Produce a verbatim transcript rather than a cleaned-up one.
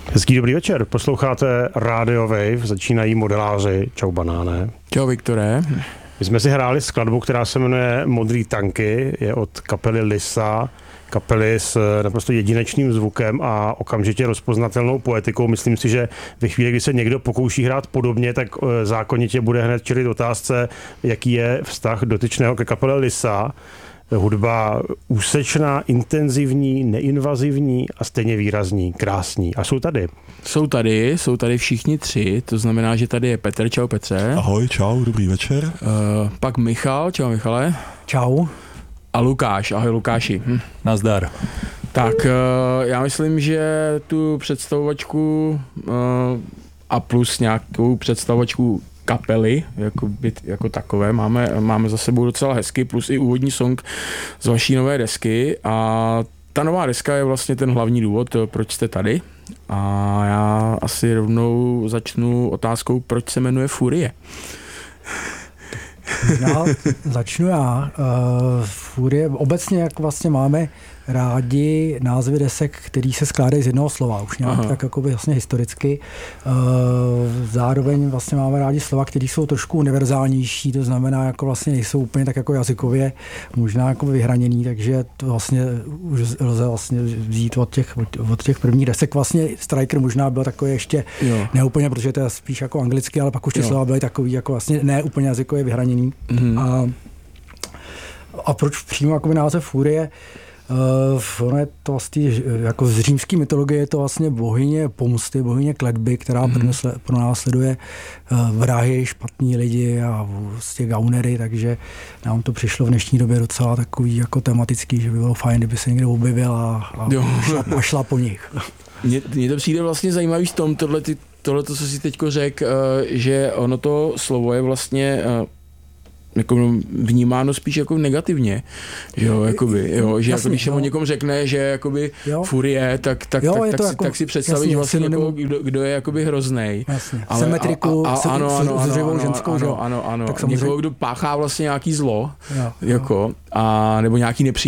Hezký dobrý večer, posloucháte Radio Wave, začínají modeláři. Čau banáne. Čau Viktore. My jsme si hráli skladbu, která se jmenuje Modrý tanky, je od kapely Lisa, kapely s naprosto jedinečným zvukem a okamžitě rozpoznatelnou poetikou. Myslím si, že ve chvíli, kdy se někdo pokouší hrát podobně, tak zákonitě bude hned čelit otázce, jaký je vztah dotyčného ke kapele Lisa. Hudba úsečná, intenzivní, neinvazivní a stejně výrazní, krásní. A jsou tady. Jsou tady, jsou tady všichni tři, to znamená, že tady je Petr, čau Petře. Ahoj, čau, dobrý večer. Uh, pak Michal, čau Michale. Čau. A Lukáš, ahoj Lukáši. Hm. Nazdar. Tak uh, já myslím, že tu představovačku uh, a plus nějakou představovačku kapely, jako, byt, jako takové, máme, máme za sebou docela hezky, plus i úvodní song z vaší nové desky a ta nová deska je vlastně ten hlavní důvod, proč jste tady a já asi rovnou začnu otázkou, proč se jmenuje Furie. Já začnu já. Uh, Furie, obecně jak vlastně máme rádi názvy desek, který se skládají z jednoho slova, už nějak Aha. tak jakoby vlastně historicky. Uh, zároveň vlastně máme rádi slova, které jsou trošku univerzálnější, to znamená, jako vlastně nejsou úplně tak jako jazykově možná jako vyhraněný, takže to vlastně už lze vlastně vzít od těch, od těch prvních desek. Vlastně Striker možná byl takový ještě jo. ne úplně, protože to je spíš jako anglicky, ale pak už ty jo. slova byly takový jako vlastně ne úplně jazykově vyhraněný. Mm-hmm. A, a proč přímo jako název Furie? Uh, ono je to vlastně, jako z římské mytologie je to vlastně bohyně pomsty, bohyně kletby, která mm-hmm. pro nás sleduje uh, vrahy, špatní lidi a vlastně gaunery, takže nám to přišlo v dnešní době docela takový jako tematický, že by bylo fajn, kdyby se někde objevil a, a, šla, a šla po nich. Mně, mně to přijde vlastně zajímavý v tom, tohle, tohle co si teďko řekl, uh, že ono to slovo je vlastně uh, jako vnímáno spíš jako negativně, že jo, jakoby, jo, že jasně, jako, když se o někom řekne, že jakoby jo. Furie, tak, tak, jo, tak, tak, si, jako, tak si představíš vlastně jako, kdo, kdo je jakoby hroznej. Ale, Symetriku, a, a, a, ano, ano, ano, dřevou ano, ženskou, ano, že? ano, ano, tak někoho, kdo páchá vlastně nějaký zlo, jo, jako, a nebo nějaký nepříjemný